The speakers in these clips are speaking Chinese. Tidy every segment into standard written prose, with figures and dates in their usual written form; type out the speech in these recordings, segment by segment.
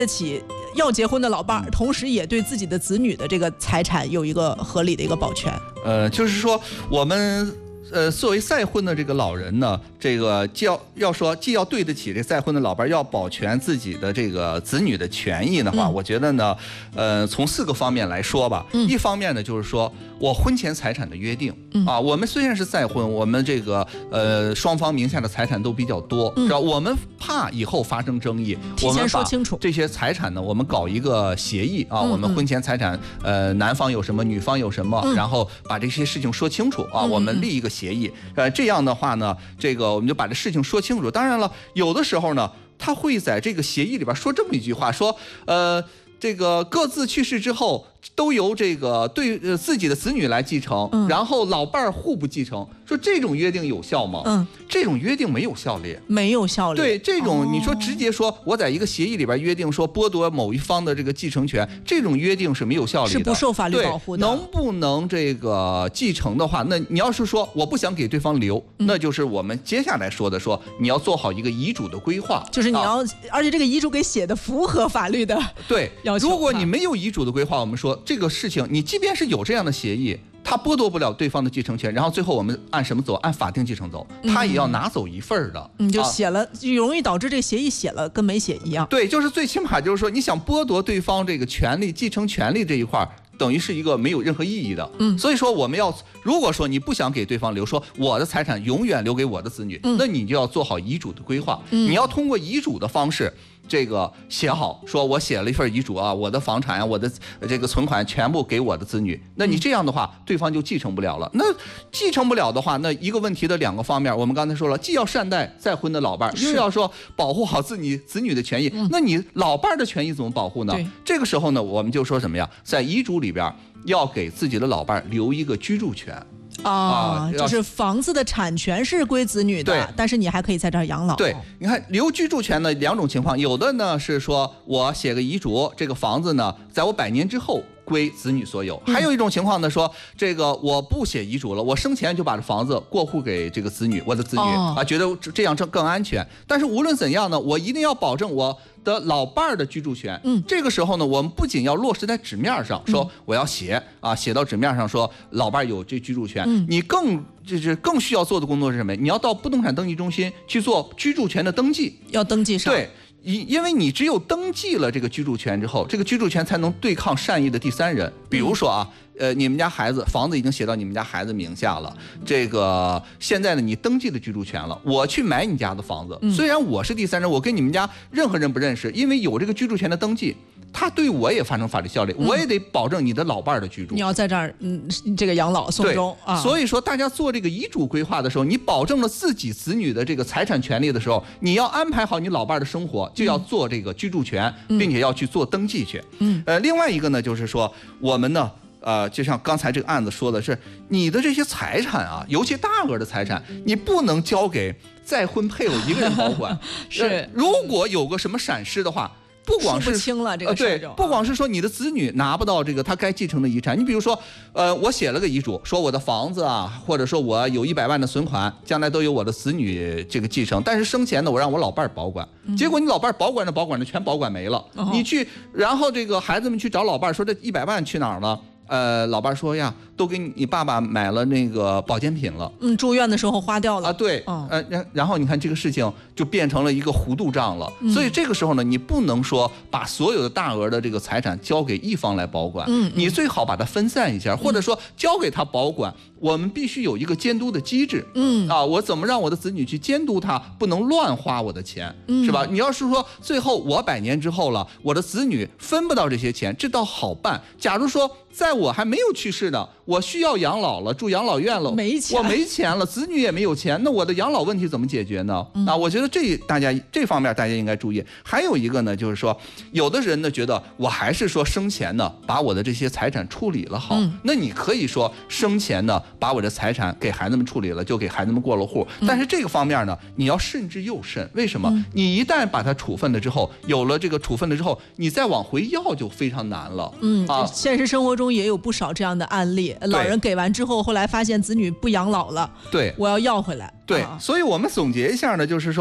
得起要结婚的老伴儿，同时也对自己的子女的这个财产有一个合理的一个保全。 就是说我们。作为再婚的这个老人呢，这个既要对得起这再婚的老伴，要保全自己的这个子女的权益的话，我觉得呢，从4个方面来说吧。一方面呢，就是说我婚前财产的约定啊，我们虽然是再婚，我们这个双方名下的财产都比较多，是吧？我们怕以后发生争议， 提前说清楚这些财产呢，我们搞一个协议啊，我们婚前财产男方有什么，女方有什么，然后把这些事情说清楚啊，我们立一个协议，这样的话呢，这个我们就把这事情说清楚。当然了，有的时候呢，他会在这个协议里边说这么一句话，说这个各自去世之后都由这个自己的子女来继承，然后老伴儿互不继承。说这种约定有效吗？这种约定没有效力， 没有效力。 对，这种你说直接说我在一个协议里边约定说剥夺某一方的这个继承权，这种约定是没有效力的， 是不受法律保护的。 能不能这个继承的话，那你要是说我不想给对方留，那就是我们接下来说的，说你要做好一个遗嘱的规划， 就是你要，而且这个遗嘱给写的符合法律的要求。 如果你没有遗嘱的规划，我们说这个事情，你即便是有这样的协议，他剥夺不了对方的继承权，然后最后我们按什么走？按法定继承走，他也要拿走一份的。 你就写了，就容易导致这个协议写了跟没写一样。 对，就是最起码就是说，你想剥夺对方这个权利、继承权利这一块，等于是一个没有任何意义的。所以说我们要，如果说你不想给对方留，说我的财产永远留给我的子女，那你就要做好遗嘱的规划。你要通过遗嘱的方式。这个写好，说我写了一份遗嘱啊，我的房产啊，我的这个存款全部给我的子女。那你这样的话，对方就继承不了了。那继承不了的话，那一个问题的2个方面，我们刚才说了，既要善待再婚的老伴，又要说保护好自己子女的权益。那你老伴的权益怎么保护呢？这个时候呢，我们就说什么呀？在遗嘱里边要给自己的老伴留一个居住权。 就是房子的产权是归子女的，但是你还可以在这儿养老。 对，你看留居住权的2种情况，有的呢是说我写个遗嘱，这个房子呢在我100年之后归子女所有。还有一种情况呢，说这个我不写遗嘱了，我生前就把这房子过户给这个子女，我的子女觉得这样更安全。但是无论怎样呢，我一定要保证我的老伴的居住权。这个时候呢，我们不仅要落实在纸面上，说我要写到纸面上说老伴有这居住权，你更需要做的工作是什么？你要到不动产登记中心去做居住权的登记， 要登记上。 对。因为你只有登记了这个居住权之后，这个居住权才能对抗善意的第三人。比如说你们家孩子房子已经写到你们家孩子名下了，这个现在呢你登记了居住权了，我去买你家的房子，虽然我是第三人，我跟你们家任何人不认识，因为有这个居住权的登记，他对我也发生法律效力，我也得保证你的老伴的居住。 你要在这儿，这个养老送终啊。 所以说，大家做这个遗嘱规划的时候，你保证了自己子女的这个财产权利的时候，你要安排好你老伴的生活，就要做这个居住权，并且要去做登记去。另外一个呢，就是说我们呢。就像刚才这个案子说的是，你的这些财产啊，尤其大额的财产，你不能交给再婚配偶一个人保管。 是， 如果有个什么闪失的话，不光是不清了这个事不光是说你的子女拿不到这个他该继承的遗产。你比如说，我写了个遗嘱，说我的房子啊，或者说我有100万的存款，将来都由我的子女这个继承，但是生前呢，我让我老伴保管，结果你老伴保管着全保管没了，你去，然后这个孩子们去找老伴说这100万去哪儿了？老伴说呀，都给你爸爸买了那个保健品了。 住院的时候花掉了对，然后你看这个事情就变成了一个糊涂账了。所以这个时候呢，你不能说把所有的大额的这个财产交给一方来保管，你最好把它分散一下，或者说交给他保管。我们必须有一个监督的机制，我怎么让我的子女去监督他，不能乱花我的钱，是吧？你要是说最后我100年之后了，我的子女分不到这些钱，这倒好办。假如说在我还没有去世呢，我需要养老了，住养老院了，我没钱了，子女也没有钱，那我的养老问题怎么解决呢？我觉得这方面大家应该注意。还有一个呢，就是说有的人呢觉得我还是说生前呢把我的这些财产处理了好，那你可以说生前呢把我的财产给孩子们处理了，就给孩子们过了户。但是这个方面呢，你要慎之又慎。为什么？你一旦把它处分了之后，有了这个处分了之后，你再往回要就非常难了。 现实生活中也有不少这样的案例，老人给完之后，后来发现子女不养老了， 对， 我要回来。 对，所以我们总结一下呢，就是说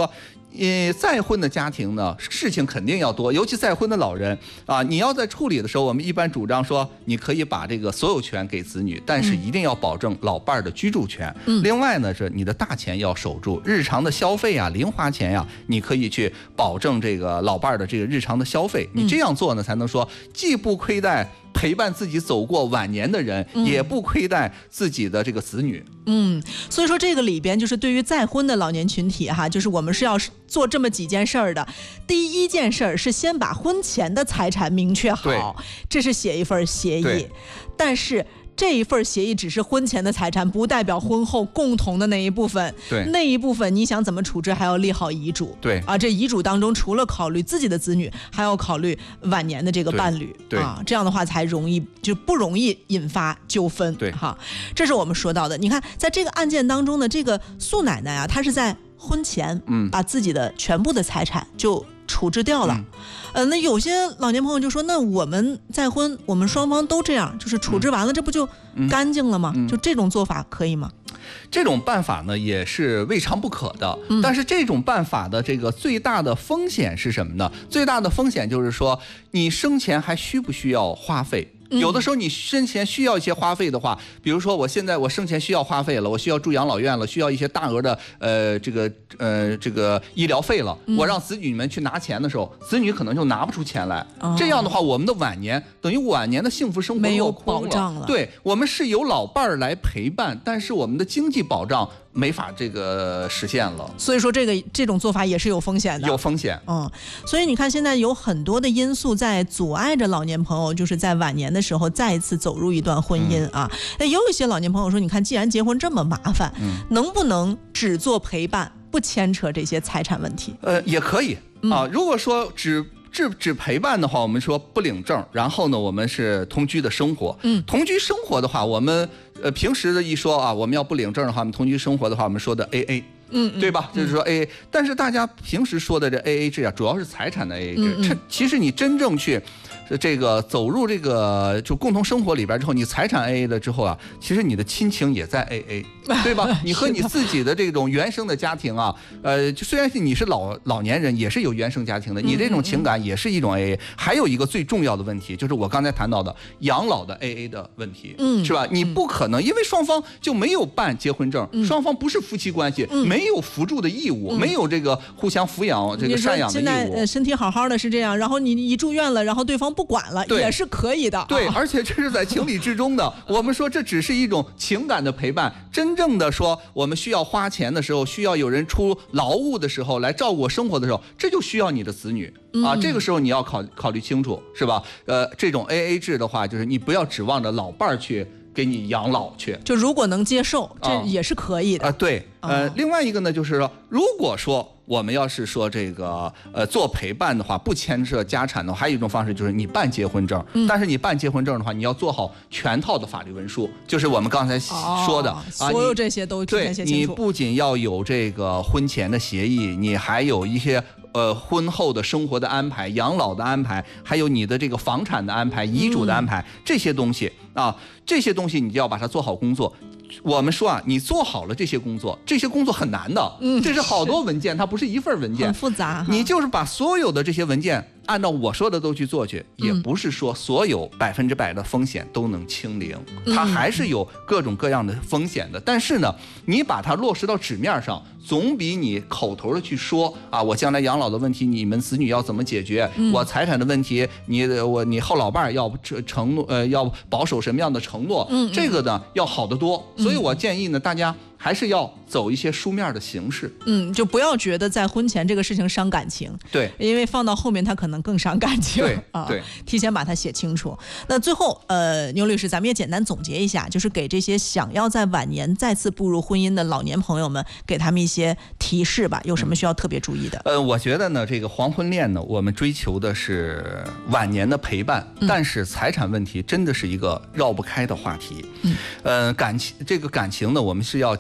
再婚的家庭呢，事情肯定要多，尤其再婚的老人啊，你要在处理的时候，我们一般主张说，你可以把这个所有权给子女，但是一定要保证老伴儿的居住权。另外呢，是你的大钱要守住，日常的消费啊、零花钱呀，你可以去保证这个老伴儿的这个日常的消费。你这样做呢，才能说既不亏待陪伴自己走过晚年的人，也不亏待自己的这个子女。 所以说这个里边就是对于再婚的老年群体哈，就是我们是要做这么几件事儿的。第一件事儿是先把婚前的财产明确好，这是写一份协议，但是这一份协议只是婚前的财产，不代表婚后共同的那一部分。 对， 那一部分你想怎么处置，还要立好遗嘱。 对啊， 这遗嘱当中除了考虑自己的子女，还要考虑晚年的这个伴侣。 对啊，这样的话才不容易引发纠纷。 对哈，这是我们说到的。你看，在这个案件当中的这个苏奶奶啊，她是在婚前把自己的全部的财产就处置掉了。那有些老年朋友就说，那我们再婚，我们双方都这样，就是处置完了，这不就干净了吗？就这种做法可以吗？ 这种办法呢也是未尝不可的，但是这种办法的这个最大的风险是什么呢？最大的风险就是说，你生前还需不需要花费？有的时候你生前需要一些花费的话，比如说我生前需要花费了，我需要住养老院了，需要一些大额的这个医疗费了，我让子女们去拿钱的时候，子女可能就拿不出钱来。这样的话，我们的晚年等于晚年的幸福生活没有保障了。 对，我们是由老伴儿来陪伴，但是我们的经济保障没法这个实现了。 所以说这种做法也是有风险的。 有风险。 所以你看现在有很多的因素在阻碍着老年朋友就是在晚年的时候再一次走入一段婚姻啊。也有一些老年朋友说，你看既然结婚这么麻烦，能不能只做陪伴，不牵扯这些财产问题？ 也可以啊。如果说只陪伴的话，我们说不领证，然后呢，我们是同居的生活。同居生活的话，我们平时的一说啊，我们要不领证的话，我们同居生活的话，我们说的 AA。对吧？就是说 AA，但是大家平时说的这 AA 制啊，主要是财产的 AA 制。其实你真正去这个走入这个就共同生活里边之后，你财产 AA 了之后啊，其实你的亲情也在 AA， 对吧？你和你自己的这种原生的家庭啊，就虽然你是老年人，也是有原生家庭的，你这种情感也是一种 AA。还有一个最重要的问题，就是我刚才谈到的养老的 AA 的问题，是吧？你不可能因为双方就没有办结婚证，双方不是夫妻关系，没有扶助的义务，没有这个互相抚养这个赡养的义务。 现在身体好好的是这样，然后你一住院了，然后对方不管了，也是可以的。 对，而且这是在情理之中的。我们说这只是一种情感的陪伴，真正的说我们需要花钱的时候，需要有人出劳务的时候来照顾生活的时候，这就需要你的子女啊。这个时候你要考虑清楚，是吧？这种 AA 制的话，就是你不要指望着老伴儿去给你养老去， 就如果能接受，这也是可以的。 对，另外一个呢，就是说，如果说我们要是说这个做陪伴的话，不牵涉家产的话，还有一种方式就是你办结婚证，但是你办结婚证的话，你要做好全套的法律文书，就是我们刚才说的所有这些都提前写清楚。 对，你不仅要有这个婚前的协议，你还有一些婚后的生活的安排、养老的安排，还有你的这个房产的安排、遗嘱的安排，这些东西啊，这些东西你就要把它做好工作。我们说啊，你做好了这些工作很难的，这是好多文件，它不是一份文件， 很复杂。 你就是把所有的这些文件按照我说的都去做去，也不是说所有100%的风险都能清零，它还是有各种各样的风险的。但是呢，你把它落实到纸面上，总比你口头的去说啊，我将来养老的问题，你们子女要怎么解决？我财产的问题，你后老伴要承诺要保守什么样的承诺？这个呢要好得多。所以我建议呢，大家还是要走一些书面的形式。 就不要觉得在婚前这个事情伤感情。 对， 因为放到后面它可能更伤感情。 对啊， 对， 提前把它写清楚。那最后，牛律师，咱们也简单总结一下，就是给这些想要在晚年再次步入婚姻的老年朋友们，给他们一些提示吧，有什么需要特别注意的？ 我觉得呢，这个黄昏恋呢，我们追求的是晚年的陪伴，但是财产问题真的是一个绕不开的话题。感情呢，我们是要讲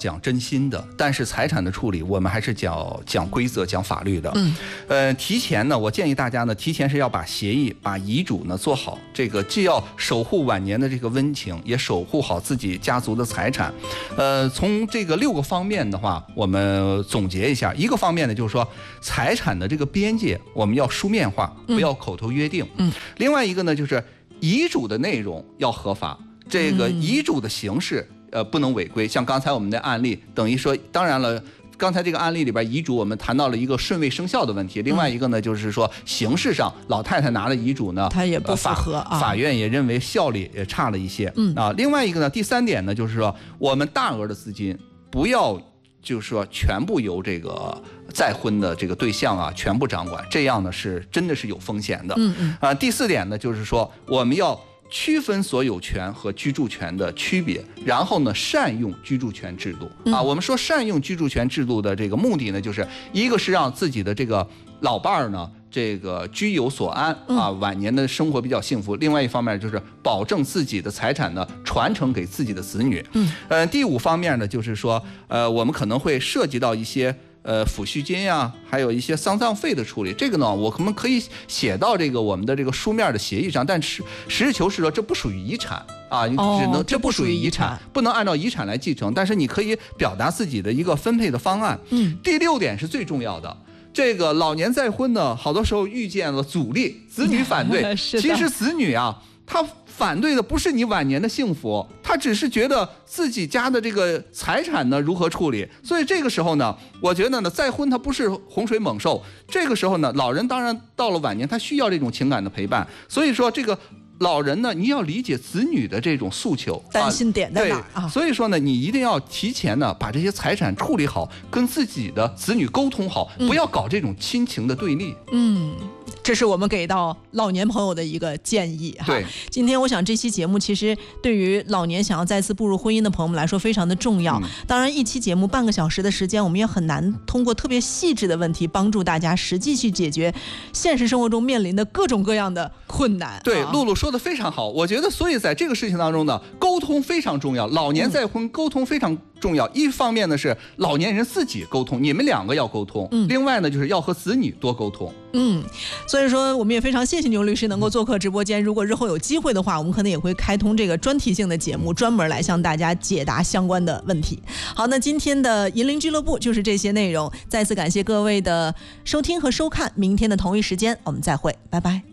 讲真心的，但是财产的处理我们还是讲规则、讲法律的。提前呢，我建议大家呢，提前是要把协议、把遗嘱呢做好，这个既要守护晚年的这个温情，也守护好自己家族的财产。从这个6个方面的话，我们总结一下，一个方面呢就是说财产的这个边界我们要书面化，不要口头约定。另外一个呢就是遗嘱的内容要合法，这个遗嘱的形式不能违规。像刚才我们的案例，等于说，当然了。刚才这个案例里边，遗嘱我们谈到了一个顺位生效的问题，另外一个呢，就是说形式上老太太拿了遗嘱呢， 她也不符合法院也认为效力也差了一些。另外一个呢，第3点呢，就是说我们大额的资金不要就是说全部由这个再婚的这个对象啊全部掌管，这样呢是真的是有风险的。第4点呢，就是说我们要区分所有权和居住权的区别，然后呢，善用居住权制度我们说善用居住权制度的这个目的呢，就是一个是让自己的这个老伴儿呢，这个居有所安晚年的生活比较幸福。另外一方面就是保证自己的财产呢传承给自己的子女。第5方面呢，就是说我们可能会涉及到一些。抚恤金呀，还有一些丧葬费的处理，这个呢，我们可以写到这个我们的这个书面的协议上，但实事求是说，这不属于遗产你只能这不属于遗产，不能按照遗产来继承，但是你可以表达自己的一个分配的方案。第6点是最重要的。这个老年再婚呢，好多时候遇见了阻力，子女反对。其实子女他反对的不是你晚年的幸福，他只是觉得自己家的这个财产呢如何处理。所以这个时候呢，我觉得呢，再婚它不是洪水猛兽。这个时候呢，老人当然到了晚年，他需要这种情感的陪伴。所以说这个老人呢，你要理解子女的这种诉求， 担心点在哪儿所以说呢，你一定要提前呢把这些财产处理好，跟自己的子女沟通好，不要搞这种亲情的对立。 这是我们给到老年朋友的一个建议对， 今天我想这期节目其实对于老年想要再次步入婚姻的朋友们来说非常的重要。当然一期节目半个小时的时间，我们也很难通过特别细致的问题帮助大家实际去解决现实生活中面临的各种各样的困难。 对，露露说的非常好。我觉得所以在这个事情当中呢，沟通非常重要。老年再婚沟通非常重要。一方面呢是老年人自己沟通，你们2个要沟通。另外呢就是要和子女多沟通。 所以说我们也非常谢谢牛律师能够做客直播间。如果日后有机会的话，我们可能也会开通这个专题性的节目，专门来向大家解答相关的问题。好，那今天的银铃俱乐部就是这些内容，再次感谢各位的收听和收看，明天的同一时间我们再会，拜拜。